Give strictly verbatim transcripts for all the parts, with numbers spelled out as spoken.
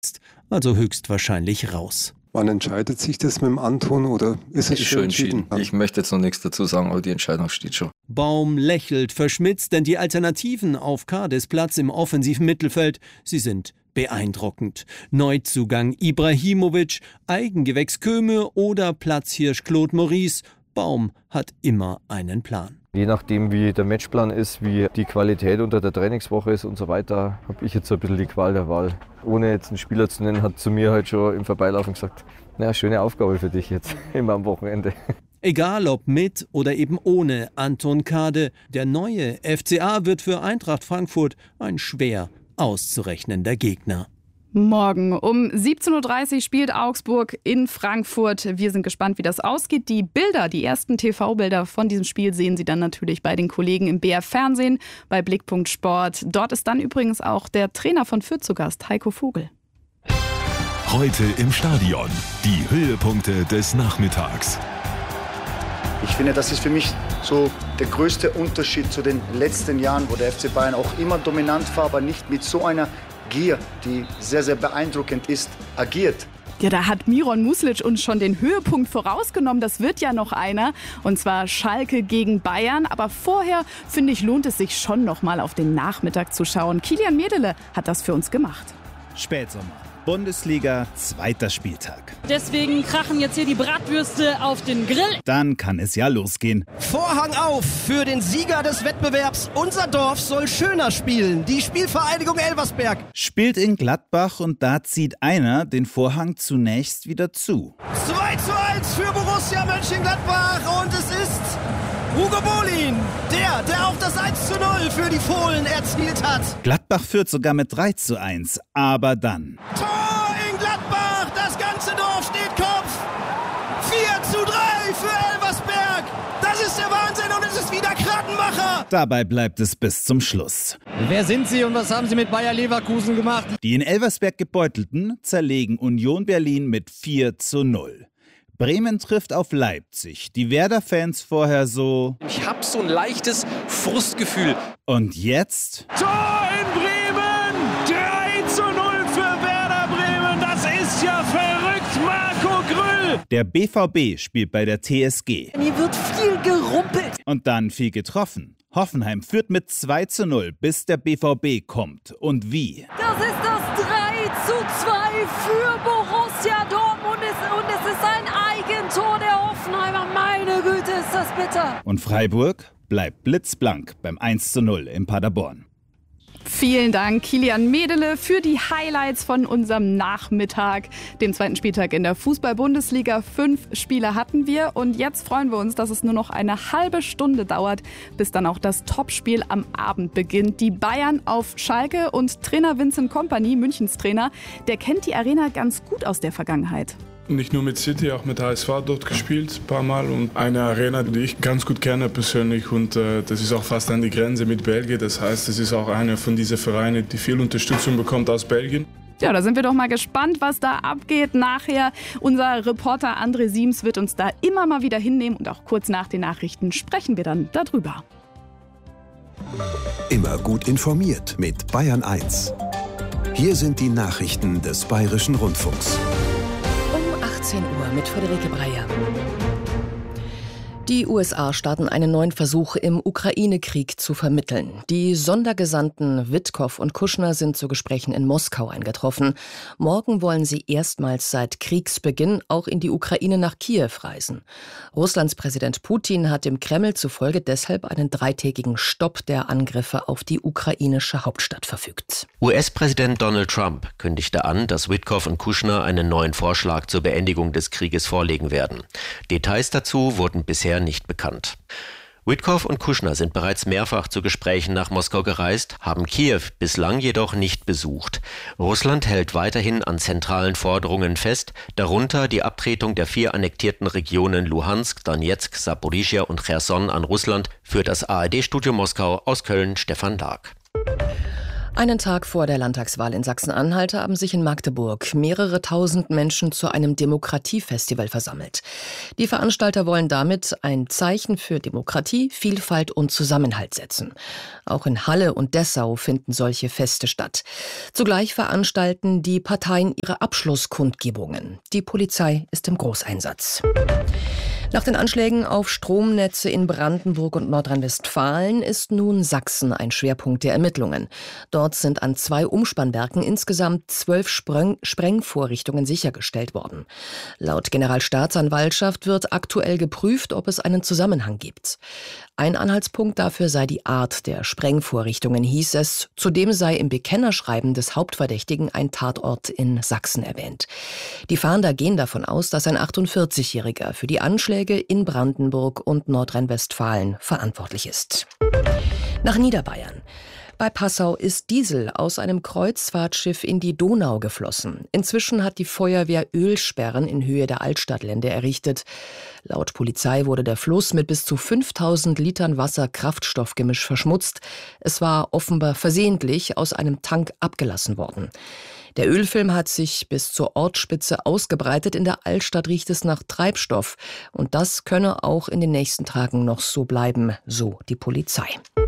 also höchstwahrscheinlich raus. Wann entscheidet sich das mit dem Anton oder ist es ist schon entschieden? entschieden? Ich möchte jetzt noch nichts dazu sagen, aber die Entscheidung steht schon. Baum lächelt verschmitzt, denn die Alternativen auf Kades Platz im offensiven Mittelfeld, sie sind beeindruckend. Neuzugang Ibrahimovic, Eigengewächs Köme oder Platzhirsch Claude Maurice. Baum hat immer einen Plan. Je nachdem, wie der Matchplan ist, wie die Qualität unter der Trainingswoche ist und so weiter, habe ich jetzt so ein bisschen die Qual der Wahl. Ohne jetzt einen Spieler zu nennen, hat zu mir halt schon im Vorbeilaufen gesagt, na, schöne Aufgabe für dich jetzt, immer am Wochenende. Egal ob mit oder eben ohne Anton Kade, der neue F C A wird für Eintracht Frankfurt ein schwer auszurechnender Gegner. Morgen um siebzehn Uhr dreißig spielt Augsburg in Frankfurt. Wir sind gespannt, wie das ausgeht. Die Bilder, die ersten T V-Bilder von diesem Spiel sehen Sie dann natürlich bei den Kollegen im B R Fernsehen, bei Blickpunkt Sport. Dort ist dann übrigens auch der Trainer von Fürth zu Gast, Heiko Vogel. Heute im Stadion, die Höhepunkte des Nachmittags. Ich finde, das ist für mich so der größte Unterschied zu den letzten Jahren, wo der F C Bayern auch immer dominant war, aber nicht mit so einer Gier, die sehr, sehr beeindruckend ist, agiert. Ja, da hat Miron Muslic uns schon den Höhepunkt vorausgenommen. Das wird ja noch einer, und zwar Schalke gegen Bayern. Aber vorher, finde ich, lohnt es sich schon noch mal auf den Nachmittag zu schauen. Kilian Medele hat das für uns gemacht. Spätsommer. Bundesliga, zweiter Spieltag. Deswegen krachen jetzt hier die Bratwürste auf den Grill. Dann kann es ja losgehen. Vorhang auf für den Sieger des Wettbewerbs. Unser Dorf soll schöner spielen. Die Spielvereinigung Elversberg Spielt in Gladbach und da zieht einer den Vorhang zunächst wieder zu. zwei zu eins für Borussia Mönchengladbach und es ist Hugo Bolin, der, der auch das eins zu null für die Fohlen erzielt hat. Gladbach führt sogar mit drei zu eins, aber dann... Tor in Gladbach, das ganze Dorf steht Kopf. vier zu drei für Elversberg. Das ist der Wahnsinn und es ist wieder Kratenmacher. Dabei bleibt es bis zum Schluss. Wer sind Sie und was haben Sie mit Bayer Leverkusen gemacht? Die in Elversberg Gebeutelten zerlegen Union Berlin mit vier zu null. Bremen trifft auf Leipzig. Die Werder-Fans vorher so... Ich hab so ein leichtes Frustgefühl. Und jetzt... Tor in Bremen! drei zu null für Werder Bremen. Das ist ja verrückt, Marco Grüll. Der B V B spielt bei der T S G. Hier wird viel gerumpelt. Und dann viel getroffen. Hoffenheim führt mit zwei zu null, bis der B V B kommt. Und wie? Das ist das drei zu zwei für Borussia Dortmund und es ist ein Eigentor der Hoffenheimer. Meine Güte, ist das bitter. Und Freiburg bleibt blitzblank beim eins zu null in Paderborn. Vielen Dank, Kilian Medele, für die Highlights von unserem Nachmittag, dem zweiten Spieltag in der Fußball-Bundesliga. Fünf Spiele hatten wir und jetzt freuen wir uns, dass es nur noch eine halbe Stunde dauert, bis dann auch das Topspiel am Abend beginnt. Die Bayern auf Schalke und Trainer Vincent Kompany, Münchens Trainer, der kennt die Arena ganz gut aus der Vergangenheit. Nicht nur mit City, auch mit H S V dort gespielt, ein paar Mal. Und eine Arena, die ich ganz gut kenne persönlich. Und äh, das ist auch fast an die Grenze mit Belgien. Das heißt, es ist auch einer von diesen Vereinen, die viel Unterstützung bekommt aus Belgien. Ja, da sind wir doch mal gespannt, was da abgeht nachher. Unser Reporter André Siems wird uns da immer mal wieder hinnehmen. Und auch kurz nach den Nachrichten sprechen wir dann darüber. Immer gut informiert mit Bayern eins. Hier sind die Nachrichten des Bayerischen Rundfunks. achtzehn Uhr mit Friederike Breyer. Die U S A starten einen neuen Versuch, im Ukraine-Krieg zu vermitteln. Die Sondergesandten Witkow und Kushner sind zu Gesprächen in Moskau eingetroffen. Morgen wollen sie erstmals seit Kriegsbeginn auch in die Ukraine nach Kiew reisen. Russlands Präsident Putin hat dem Kreml zufolge deshalb einen dreitägigen Stopp der Angriffe auf die ukrainische Hauptstadt verfügt. U S-Präsident Donald Trump kündigte an, dass Witkow und Kushner einen neuen Vorschlag zur Beendigung des Krieges vorlegen werden. Details dazu wurden bisher nicht bekannt. Witkow und Kushner sind bereits mehrfach zu Gesprächen nach Moskau gereist, haben Kiew bislang jedoch nicht besucht. Russland hält weiterhin an zentralen Forderungen fest, darunter die Abtretung der vier annektierten Regionen Luhansk, Donetsk, Saporischschja und Cherson an Russland. Für das A R D-Studio Moskau aus Köln Stefan Lag. Einen Tag vor der Landtagswahl in Sachsen-Anhalt haben sich in Magdeburg mehrere tausend Menschen zu einem Demokratiefestival versammelt. Die Veranstalter wollen damit ein Zeichen für Demokratie, Vielfalt und Zusammenhalt setzen. Auch in Halle und Dessau finden solche Feste statt. Zugleich veranstalten die Parteien ihre Abschlusskundgebungen. Die Polizei ist im Großeinsatz. Nach den Anschlägen auf Stromnetze in Brandenburg und Nordrhein-Westfalen ist nun Sachsen ein Schwerpunkt der Ermittlungen. Dort sind an zwei Umspannwerken insgesamt zwölf Spreng- Sprengvorrichtungen sichergestellt worden. Laut Generalstaatsanwaltschaft wird aktuell geprüft, ob es einen Zusammenhang gibt. Ein Anhaltspunkt dafür sei die Art der Sprengvorrichtungen, hieß es. Zudem sei im Bekennerschreiben des Hauptverdächtigen ein Tatort in Sachsen erwähnt. Die Fahnder gehen davon aus, dass ein achtundvierzigjähriger für die Anschläge in Brandenburg und Nordrhein-Westfalen verantwortlich ist. Nach Niederbayern. Bei Passau ist Diesel aus einem Kreuzfahrtschiff in die Donau geflossen. Inzwischen hat die Feuerwehr Ölsperren in Höhe der Altstadtlände errichtet. Laut Polizei wurde der Fluss mit bis zu fünftausend Litern Wasser-Kraftstoffgemisch verschmutzt. Es war offenbar versehentlich aus einem Tank abgelassen worden. Der Ölfilm hat sich bis zur Ortsspitze ausgebreitet. In der Altstadt riecht es nach Treibstoff. Und das könne auch in den nächsten Tagen noch so bleiben, so die Polizei.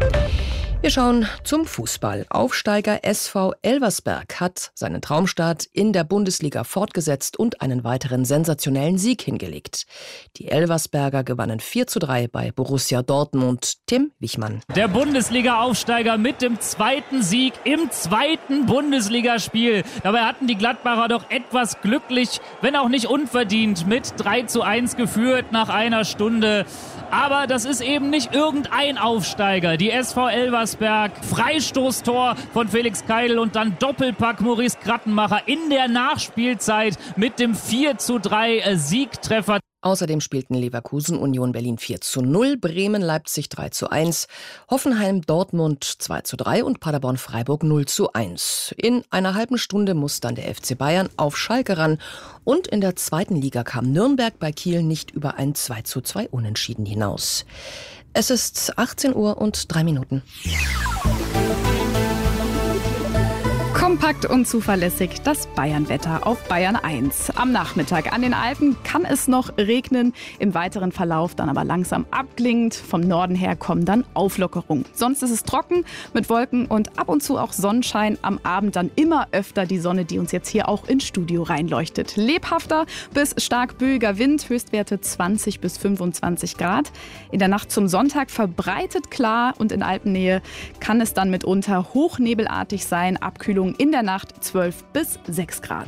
Wir schauen zum Fußball. Aufsteiger S V Elversberg hat seinen Traumstart in der Bundesliga fortgesetzt und einen weiteren sensationellen Sieg hingelegt. Die Elversberger gewannen vier zu drei bei Borussia Dortmund. Tim Wichmann. Der Bundesliga-Aufsteiger mit dem zweiten Sieg im zweiten Bundesligaspiel. Dabei hatten die Gladbacher doch etwas glücklich, wenn auch nicht unverdient, mit drei zu eins geführt nach einer Stunde. Aber das ist eben nicht irgendein Aufsteiger. Die S V Elversberg, Freistoßtor von Felix Keidel und dann Doppelpack Maurice Krattenmacher in der Nachspielzeit mit dem vier zu drei Siegtreffer. Außerdem spielten Leverkusen Union Berlin vier zu null, Bremen Leipzig drei zu eins, Hoffenheim Dortmund zwei zu drei und Paderborn Freiburg null zu eins. In einer halben Stunde muss dann der F C Bayern auf Schalke ran und in der zweiten Liga kam Nürnberg bei Kiel nicht über ein zwei zu zwei Unentschieden hinaus. Es ist achtzehn Uhr und drei Minuten. Kompakt und zuverlässig das Bayern-Wetter auf Bayern eins. Am Nachmittag an den Alpen kann es noch regnen, im weiteren Verlauf dann aber langsam abklingend. Vom Norden her kommen dann Auflockerungen. Sonst ist es trocken mit Wolken und ab und zu auch Sonnenschein. Am Abend dann immer öfter die Sonne, die uns jetzt hier auch ins Studio reinleuchtet. Lebhafter bis stark böiger Wind, Höchstwerte zwanzig bis fünfundzwanzig Grad. In der Nacht zum Sonntag verbreitet klar und in Alpennähe kann es dann mitunter hochnebelartig sein. Abkühlung in der Nacht zwölf bis sechs Grad.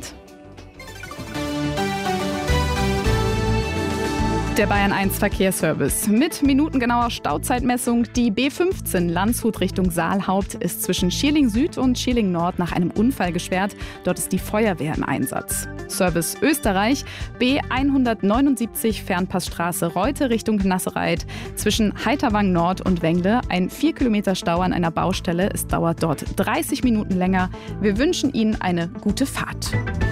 Der Bayern eins Verkehrsservice. Mit minutengenauer Stauzeitmessung. Die B fünfzehn Landshut Richtung Saalhaupt ist zwischen Schierling Süd und Schierling Nord nach einem Unfall gesperrt. Dort ist die Feuerwehr im Einsatz. Service Österreich. B hundertneunundsiebzig Fernpassstraße Reute Richtung Nassereit. Zwischen Heiterwang Nord und Wengle ein vier Kilometer Stau an einer Baustelle. Es dauert dort dreißig Minuten länger. Wir wünschen Ihnen eine gute Fahrt.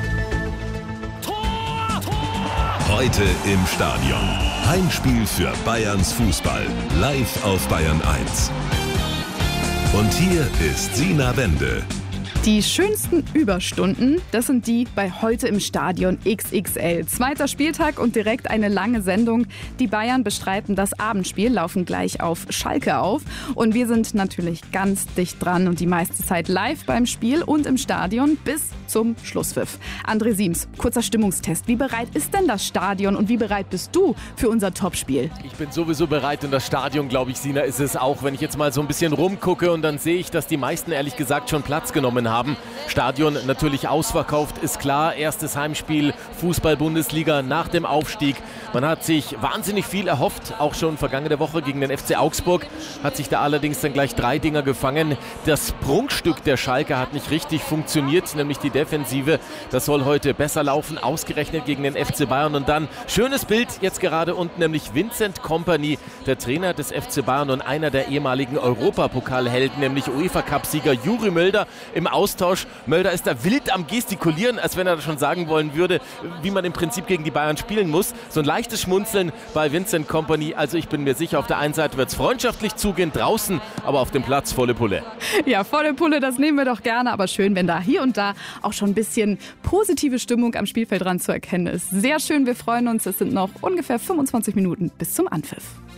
Heute im Stadion. Heimspiel für Bayerns Fußball. Live auf Bayern eins. Und hier ist Sina Wende. Die schönsten Überstunden, das sind die bei Heute im Stadion X X L. Zweiter Spieltag und direkt eine lange Sendung. Die Bayern bestreiten das Abendspiel, laufen gleich auf Schalke auf. Und wir sind natürlich ganz dicht dran und die meiste Zeit live beim Spiel und im Stadion bis zum Schlusspfiff. André Siems, kurzer Stimmungstest. Wie bereit ist denn das Stadion und wie bereit bist du für unser Topspiel? Ich bin sowieso bereit und das Stadion, glaube ich, Sina, ist es auch. Wenn ich jetzt mal so ein bisschen rumgucke und dann sehe ich, dass die meisten ehrlich gesagt schon Platz genommen haben. Haben. Stadion natürlich ausverkauft, ist klar. Erstes Heimspiel Fußball-Bundesliga nach dem Aufstieg. Man hat sich wahnsinnig viel erhofft, auch schon vergangene Woche gegen den F C Augsburg. Hat sich da allerdings dann gleich drei Dinger gefangen. Das Prunkstück der Schalke hat nicht richtig funktioniert, nämlich die Defensive. Das soll heute besser laufen, ausgerechnet gegen den F C Bayern. Und dann schönes Bild jetzt gerade unten, nämlich Vincent Kompany, der Trainer des F C Bayern und einer der ehemaligen Europapokalhelden, nämlich UEFA-Cup-Sieger Juri Mölder im Auto Austausch. Mölder ist da wild am Gestikulieren, als wenn er schon sagen wollen würde, wie man im Prinzip gegen die Bayern spielen muss. So ein leichtes Schmunzeln bei Vincent Kompany. Also ich bin mir sicher, auf der einen Seite wird es freundschaftlich zugehen, draußen, aber auf dem Platz volle Pulle. Ja, volle Pulle, das nehmen wir doch gerne, aber schön, wenn da hier und da auch schon ein bisschen positive Stimmung am Spielfeldrand zu erkennen ist. Sehr schön, wir freuen uns. Es sind noch ungefähr fünfundzwanzig Minuten bis zum Anpfiff.